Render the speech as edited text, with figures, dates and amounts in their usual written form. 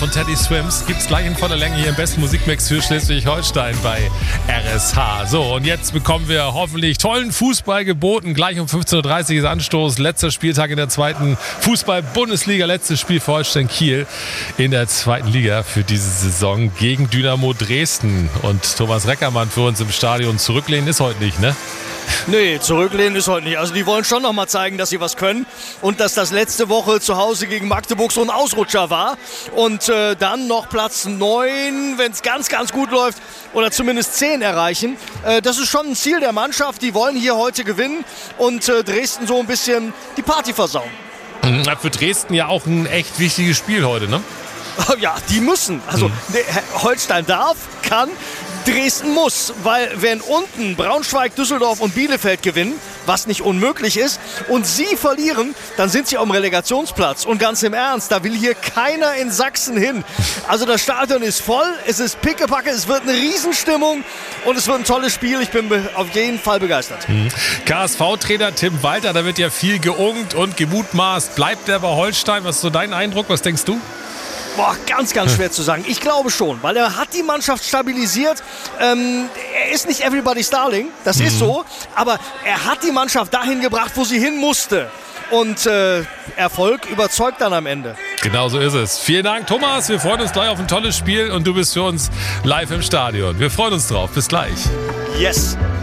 von Teddy Swims gibt's gleich in voller Länge hier im besten Musikmix für Schleswig-Holstein bei RSH. So, und jetzt bekommen wir hoffentlich tollen Fußball geboten. Gleich um 15.30 Uhr ist Anstoß. Letzter Spieltag in der zweiten Fußball-Bundesliga. Letztes Spiel für Holstein Kiel in der zweiten Liga für diese Saison gegen Dynamo Dresden. Und Thomas Reckermann für uns im Stadion. Zurücklehnen ist heute nicht, ne? Nee, zurücklehnen ist heute nicht. Also die wollen schon noch mal zeigen, dass sie was können und dass das letzte Woche zu Hause gegen Magdeburg so ein Ausrutscher war. Und dann noch Platz 9, wenn es ganz, ganz gut läuft, oder zumindest 10 erreichen. Das ist schon ein Ziel der Mannschaft. Die wollen hier heute gewinnen und Dresden so ein bisschen die Party versauen. Für Dresden ja auch ein echt wichtiges Spiel heute, ne? Ja, die müssen. Also Holstein darf, kann, Dresden muss, weil wenn unten Braunschweig, Düsseldorf und Bielefeld gewinnen, was nicht unmöglich ist, und sie verlieren, dann sind sie am Relegationsplatz. Und ganz im Ernst, da will hier keiner in Sachsen hin. Also das Stadion ist voll, es ist pickepacke, es wird eine Riesenstimmung und es wird ein tolles Spiel. Ich bin auf jeden Fall begeistert. KSV-Trainer Tim Walter, da wird ja viel geungt und gemutmaßt. Bleibt der bei Holstein? Was ist so dein Eindruck? Was denkst du? Boah, ganz, ganz schwer zu sagen. Ich glaube schon, weil er hat die Mannschaft stabilisiert. Er ist nicht everybody's darling, das ist so. Aber er hat die Mannschaft dahin gebracht, wo sie hin musste. Und Erfolg überzeugt dann am Ende. Genau so ist es. Vielen Dank, Thomas. Wir freuen uns gleich auf ein tolles Spiel und du bist für uns live im Stadion. Wir freuen uns drauf. Bis gleich. Yes.